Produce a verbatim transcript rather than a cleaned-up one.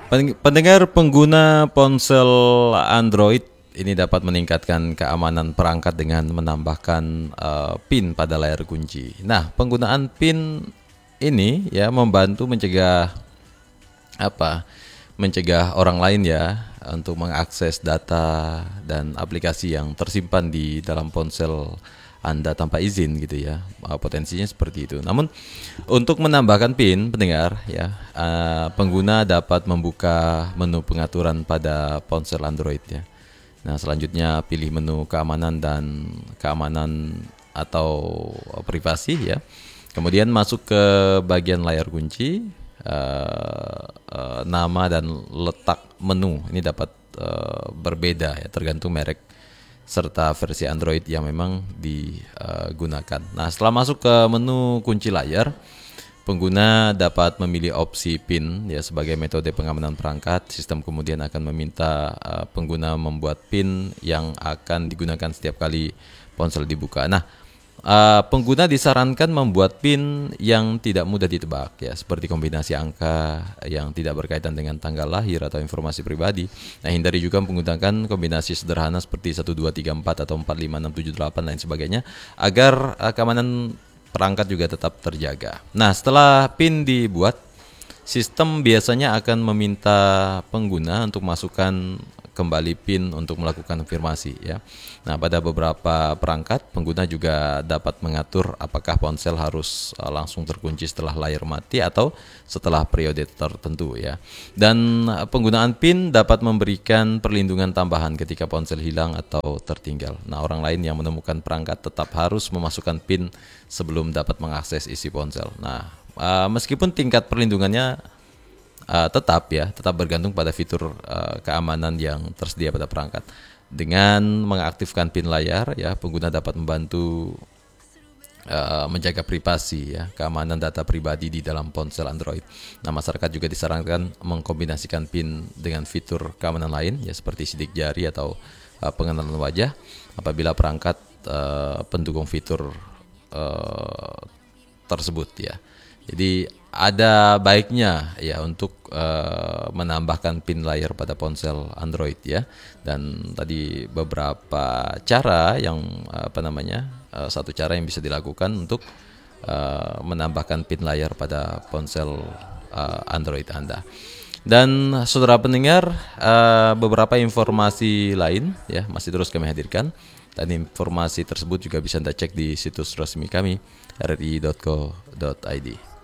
Pen- Pendengar pengguna ponsel Android ini dapat meningkatkan keamanan perangkat dengan menambahkan eh, PIN pada layar kunci. Nah, penggunaan PIN ini ya membantu mencegah apa? Mencegah orang lain ya untuk mengakses data dan aplikasi yang tersimpan di dalam ponsel Anda tanpa izin gitu ya. Uh, Potensinya seperti itu. Namun untuk menambahkan PIN pendengar ya, uh, pengguna dapat membuka menu pengaturan pada ponsel Android ya. Nah, selanjutnya pilih menu keamanan dan keamanan atau privasi ya. Kemudian masuk ke bagian layar kunci, eh, eh, nama dan letak menu ini dapat eh, berbeda ya tergantung merek serta versi Android yang memang digunakan. Nah, setelah masuk ke menu kunci layar, pengguna dapat memilih opsi PIN ya sebagai metode pengamanan perangkat. Sistem kemudian akan meminta uh, pengguna membuat PIN yang akan digunakan setiap kali ponsel dibuka. Nah, uh, pengguna disarankan membuat PIN yang tidak mudah ditebak ya, seperti kombinasi angka yang tidak berkaitan dengan tanggal lahir atau informasi pribadi. Nah, hindari juga menggunakan kombinasi sederhana seperti satu dua tiga empat atau empat lima enam tujuh delapan lain sebagainya agar uh, keamanan perangkat juga tetap terjaga. Nah, setelah PIN dibuat, sistem biasanya akan meminta pengguna untuk masukkan kembali PIN untuk melakukan konfirmasi ya. Nah, pada beberapa perangkat, pengguna juga dapat mengatur apakah ponsel harus uh, langsung terkunci setelah layar mati atau setelah periode tertentu ya. Dan uh, penggunaan PIN dapat memberikan perlindungan tambahan ketika ponsel hilang atau tertinggal. Nah, orang lain yang menemukan perangkat tetap harus memasukkan PIN sebelum dapat mengakses isi ponsel. Nah, uh, meskipun tingkat perlindungannya uh, tetap ya, tetap bergantung pada fitur uh, keamanan yang tersedia pada perangkat. Dengan mengaktifkan PIN layar ya, pengguna dapat membantu uh, menjaga privasi ya, keamanan data pribadi di dalam ponsel Android. Nah, masyarakat juga disarankan mengkombinasikan PIN dengan fitur keamanan lain ya seperti sidik jari atau uh, pengenalan wajah apabila perangkat uh, pendukung fitur uh, tersebut ya. Jadi ada baiknya ya untuk uh, menambahkan PIN layar pada ponsel Android ya. Dan tadi beberapa cara yang apa namanya uh, satu cara yang bisa dilakukan untuk uh, menambahkan PIN layar pada ponsel uh, Android Anda. Dan saudara pendengar, uh, beberapa informasi lain ya masih terus kami hadirkan. Dan informasi tersebut juga bisa Anda cek di situs resmi kami r r i dot co dot i d.